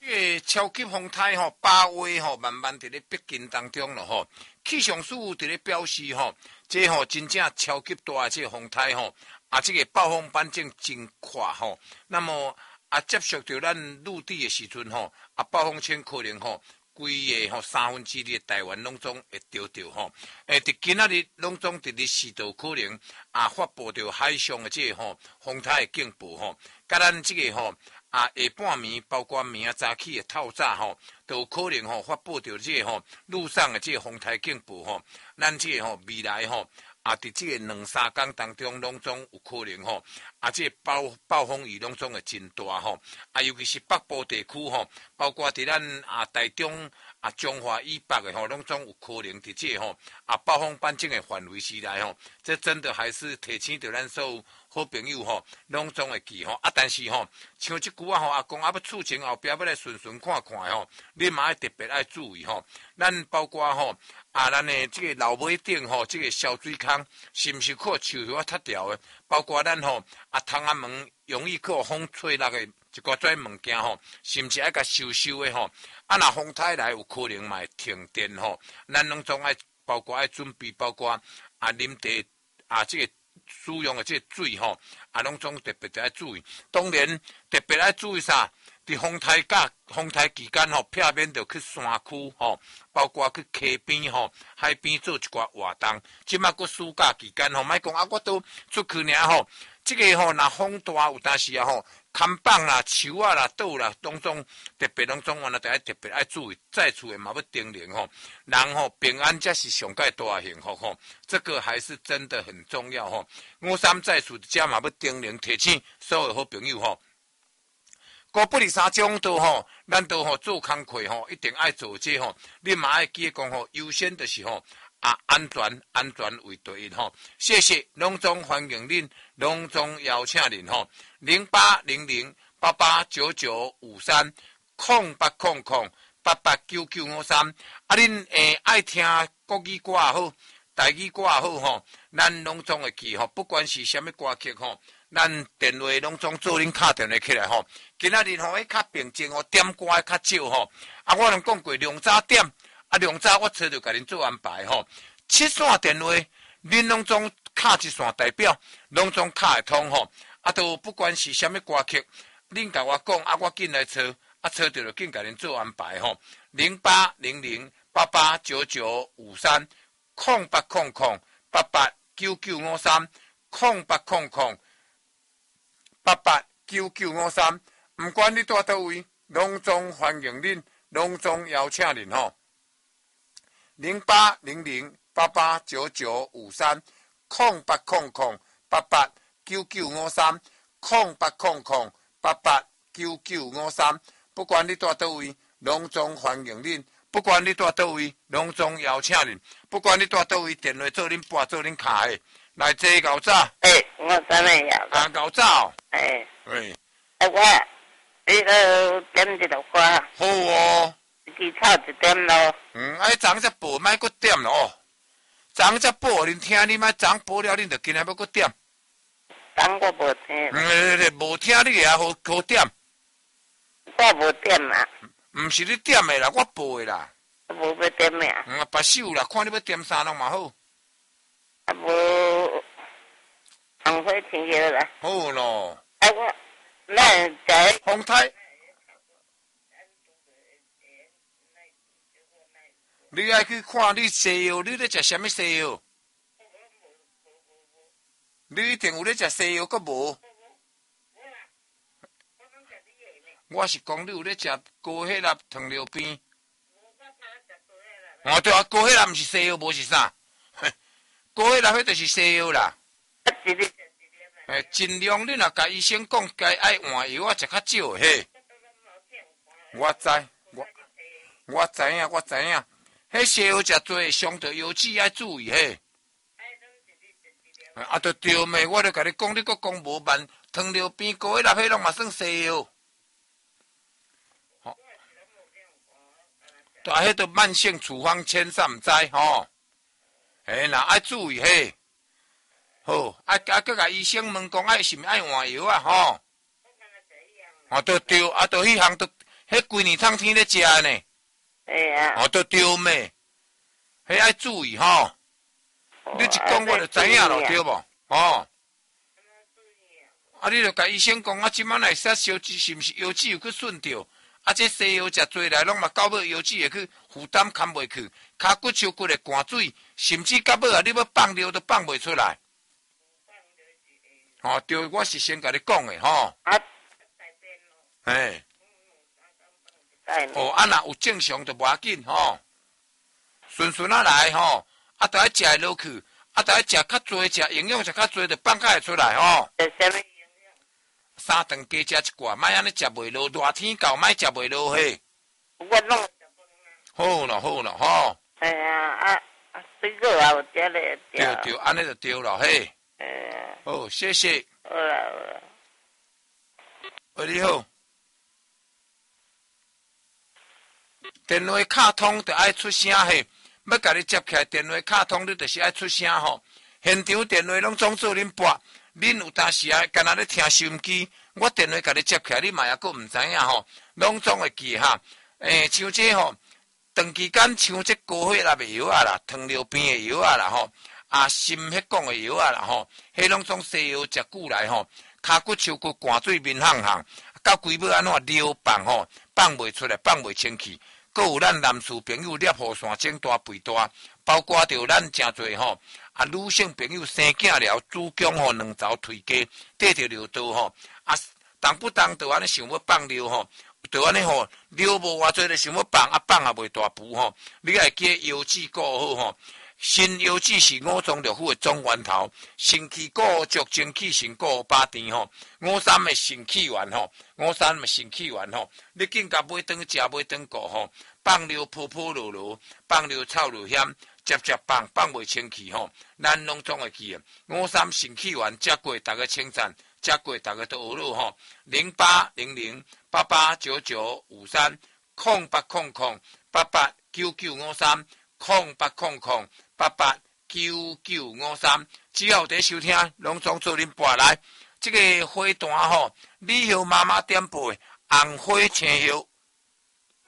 这个超级风台吼，8月吼慢慢伫咧逼近当中了吼。气象署伫咧表示吼，这吼真正超级大的这个风台吼，这个暴风板正真快吼。那么接触到咱陆地的时阵吼，暴风圈可能吼。规个吼2/3的台湾拢总会着到吼，伫今仔日拢总伫日时度可能发布着海上的这个吼风台的警报吼，甲咱这个吼下半暝，包括明仔早起的透早吼，都有可能吼发布着这个吼陆上的这个风台警报吼，咱这个吼未来吼。伫这个2-3天当中，拢总有可能吼，这个暴风雨拢总会真大吼，尤其是北部地区吼，包括伫咱台中中华以北的吼，拢总有可能伫这个吼暴风板正的范围之内吼，这真的还是提醒着咱所有好朋友吼，拢总会记吼，但是吼，像即句吼，阿公要厝前后壁要来顺顺看看吼，你嘛要特别爱注意吼，咱包括吼。咱的这个老尾顶吼，这个小水坑是毋是靠树叶拆掉的？包括咱吼窗仔门容易靠风吹落的一寡种物件吼，是毋是爱甲收的吼？若风台来有可能嘛会停电吼，咱拢总爱包括爱准备，包括啉茶这个使用的这个水吼，拢总特别爱注意。当然特别爱注意啥？伫风台期间吼，避免着去山区吼，包括去溪边吼、海边做一寡活动。即马个暑假期间吼，莫讲我都出去尔吼。这个吼，若风大有当时吼，看板啦、树啦、倒啦，拢总特别拢总，我那得特别爱注意，在厝的嘛要叮咛吼，人吼平安才是上界大幸福吼，这个还是真的很重要吼。53在厝遮嘛要叮咛提醒所有好朋友吼。高不离3种都吼，咱都吼做工课吼，一定爱做这吼。你嘛爱记讲吼，优先的是吼安全为第一吼。谢谢，隆重欢迎恁，隆重邀请恁吼。0800-8899530800-889953。恁爱听国语歌也好，台语歌也好吼，咱拢总会记吼，不管是啥物歌曲吼。咱电话拢总做恁敲电话起来吼，今仔日吼迄较平静吼，点歌较少吼。我拢讲过量早点，量早我找着甲恁做安排吼。7线电话，恁拢总敲一线代表，拢总敲会通吼。都不管是啥物歌曲，恁甲我讲，我紧来找，找着就紧甲恁做安排吼。0800-8899530800-889953，不管你住倒位，拢总欢迎恁，拢总邀请恁吼。0800-8899530800-889953，不管你住倒位，拢总欢迎恁。不管你住倒位，拢总邀请恁。不管你住倒位，电话做恁拨，做恁卡的。来坐牛早。 我真系呀。 牛早。 我你个点一条歌。 好哦。 记差一点咯。 昨才播，莫搁点咯哦。昨才播，恁听你莫昨播了，恁就今日要搁点。 昨我无听。 无听你也好点。 我无点啊。 毋是你点的啦，我播的啦。 无要点咩？ 别手啦，看你要点啥拢嘛好。 无红花青叶啦。 好咯。 咱在风台。你爱去看你西药，你咧食什么西药？你一定有咧食西药，阁无？我是讲你有咧食高血压、糖尿病。对啊，高血压毋是西药，无是啥？高血压迄就是西药啦。尽量你若甲医生讲，该爱换药啊，食较少嘿。我知影。迄西药食多，伤到腰子爱注意嘿。就对咩？我著甲你讲，你阁讲无慢，糖尿病、高血压迄拢嘛算西药。迄都慢性处方签上毋知吼。若爱注意嘿。好，佮甲医生问讲，是毋爱换药啊？吼。对，迄项迄规年通天咧食呢， 啊， 都丢咩？迄爱注意吼。你一讲我就知影咯，对无？你就甲医生讲，即摆来说烧脂是毋是腰子又去顺着？这西药食多来，拢嘛到尾腰子会去负担扛袂去，骹骨手骨会灌水，甚至到尾你要放尿都放袂出来。对，我是先甲你讲的若有正常就无要紧顺顺来就爱食落去，就爱食较多，食营养食较多，就放较会出来3顿加食一罐，莫安尼食袂落，热天到莫食袂落嘿。 我弄好咯水果啊，有食咧。 对，安尼就对了嘿。好，谢谢。 好啦。 喂，你好。电话卡通就爱出声嘿，要甲你接起来，电话卡通你就是爱出声现场电话拢总做恁拨。恁有当时干那咧听收音机，我电话甲你接起来，你嘛也阁毋知影拢总会记像这长期间像这高血压的药啦，糖尿病的药啦心血管的药啦迄拢总西药食久来骹骨手骨灌水面烘烘，到规尾安怎尿放袂出来，放袂清气。阁有咱男士朋友摄雨伞整大肥大，包括着咱诚侪女性朋友生囝了，子宫两槽退加，缀着尿道动不动就安尼想要放尿就安尼尿无偌济就想要放放也袂大浮你爱记腰子顾好新腰子是五脏六腑的总源头，肾气顾足，精气神顾八殿53的肾气丸53的肾气丸你紧甲买顿食，买顿顾放尿泡泡落落，放尿臭落险，接放袂清气咱拢总会记53肾气丸食过，大家称赞，食过大家都学了0800889953 0800889953 0800889953，只要有在收听，拢总做恁拨来。这个花单李后妈妈点播红花青叶。